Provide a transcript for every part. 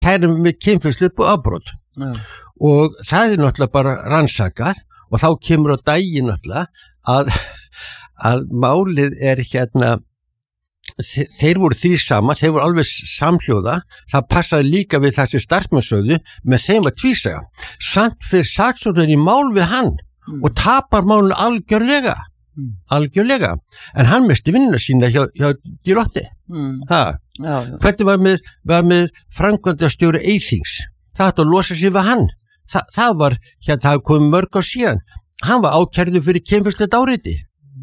kærum með kynferðislegt afbrot og það náttúrulega bara rannsakað og þá kemur á daginn náttúrulega að málið þeir voru þrír saman, þeir voru alveg samhljóða, það passaði líka við það sem starfsmenn sögðu, með þeim var tvísaga. Samt fyrir saksóknarinn í mál við hann og tapar málinu algjörlega, en hann misti vinnuna sína hjá Deloitte. Hvernig var með framkvæmdastjóri Eyþings, það átti að losa sig við hann, það var, það kom mörg á síðan, hann var ákærður fyrir kynferðislegt áreiti.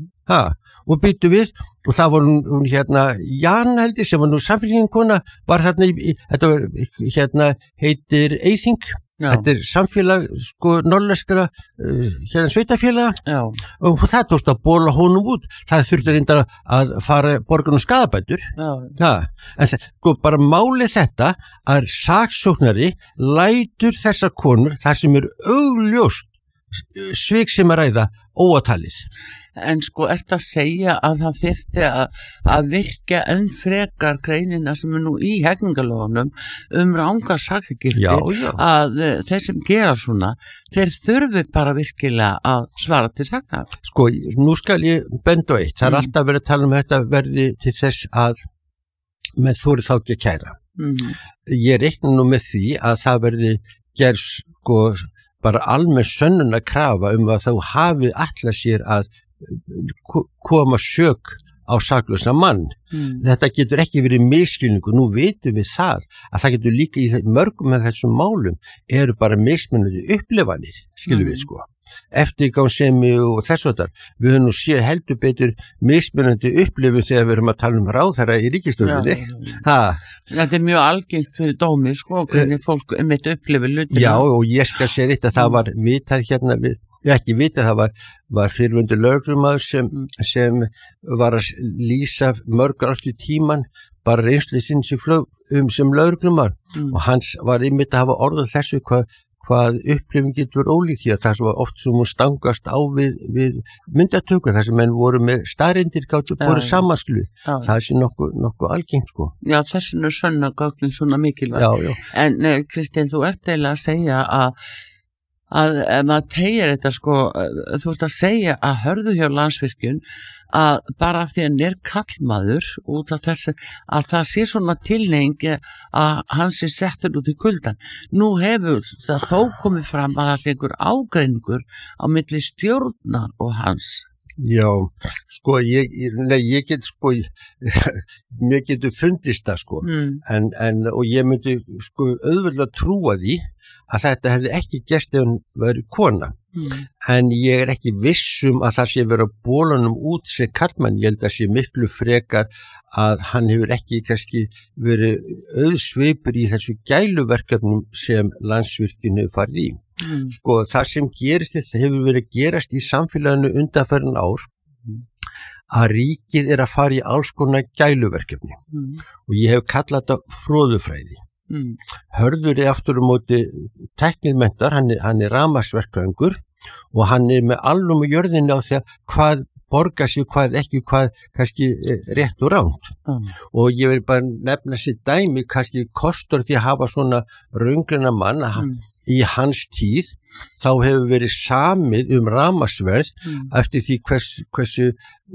Og byttu við og það var hún Jan heldur sem var nú samfélagskona var þetta var heitir Eyþing, þetta samfélag norðlenskra sveitafélaga og það tókst að bóla honum út, það þurfti reyndar að fara borgarnum skaðabætur en bara málið þetta að saksóknari lætur þessar konur þar sem augljóst svik sem að ræða óatalið. En ert að segja að það þyrfti að virkja enn frekar greinina sem nú í hegningalögunum rangar sakargiftir að þeir sem gera svona, þeir þurfi bara virkilega að svara til sakar. Nú skal ég benda á eitt, það alltaf verið að tala þetta verði til þess að með þóri þá ekki að kæra. Ég reikna nú með því að það verði gerð bara almenn sönnun að krafa að þú hafi ætlað sér að koma sök á saklausan mann. Þetta getur ekki verið misskilningur, nú vitum við það að það getur líka í mörgum af þessum málum eru bara mismunandi upplifanir, skilum við eftirgangssemi og þess og þar. Við höfum nú séð heldur betur mismunandi upplifun þegar við erum að tala ráðherra í ríkisstjórninni. Þetta mjög algengt fyrir dómi, hvernig fólk mitt upplifir hlutina. Já, og ég skal segja eitt að það var vitar ekki vita, það var fyrrverandi lögreglumaður sem var að lýsa mörg aftur tíman bara reynslu sinn sem lögreglumaður og hans var einmitt að hafa orðað þessu hvað upplifin getur ólíkt því að það var oft sem hún stangast á við myndatöku þar sem menn voru með staðreyndir gátu borið samansklu. Það sé nokkuð algengt Já, þessinu sönnagögnin svona mikilvæg. En Kristín, þú ert eiginlega að segja að ef maður tegir þetta þú ert að segja að hörðu hjá Landsvirkjun að bara af því að hann kallmaður út af þessu að það sé svona tilneying að hann sé settur út í kuldan. Nú hefur það þó komið fram að það sé einhver ágreiningur á milli stjórnar og hans. Já, ég get mér getur fundist það en og ég myndi auðvitað trúa því að þetta hefði ekki gerst ef hann væri kona en ég er ekki vissum að það sé verið að bólanum út sem karlmann, ég held að sé miklu frekar að hann hefur ekki kannski verið auðsveipur í þessu gæluverkefnum sem Landsvirkjun hefur farið í. Það sem gerist þetta hefur verið að gerast í samfélaginu undanfarin ár að ríkið er að fara í alls konar gæluverkefni og ég hef kallað þetta fróðufræði. Hörður aftur móti tæknimenntar, hann er rafmagnsverkfræðingur og hann er með allum og jörðinni á því að hvað borgar sig, hvað ekki, hvað kannski rétt og ránt. Og ég vil bara nefna sér dæmi, kannski kostur því að hafa svona raungreina mann í hans tíð, þá hefur verið samið rafmagnsverð eftir því hversu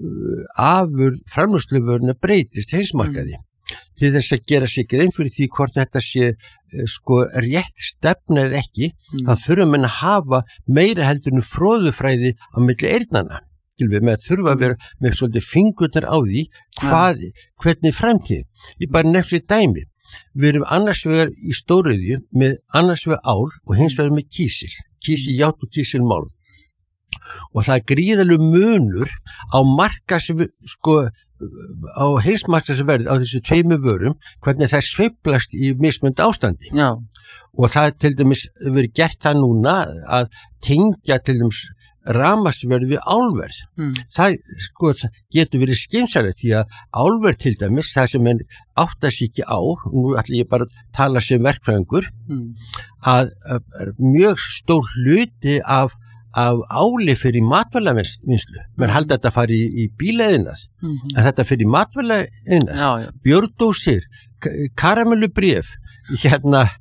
framleiðsluvöruna breytist heimsmarkaði. Til þess að gera sig grein fyrir því hvort þetta sé rétt stefna eða ekki, þá þurfum menn að hafa meira heldur fróðufræði á milli eyrnanna. Með þurfa að vera með svolítið fingurnar á því hvernig framtíð. Ég bara nefnir dæmi. Við erum annars vegar í stóriðju með annars vegar ál og hins vegar með kísiljárn og kísilmálm. Og það gríðarlegur munur á á heimsmarkaðsverði á þessu tveimu vörum, hvernig það sveiflast í mismunandi ástandi. Og það til dæmis verið gert það núna að tengja til dæmis rafmagnsverð við álverð. Það getur verið skynsamlegt því að álverð til dæmis, það sem menn áttar sig ekki á, nú ætla ég bara að tala sem verkfræðingur, að mjög stór hluti af áli fyrir matvælavinnslu. Menn halda þetta fari í bíleiðinað, en þetta fyrir matvælavinnslu. Bjórdósir, karamellubréf, hérna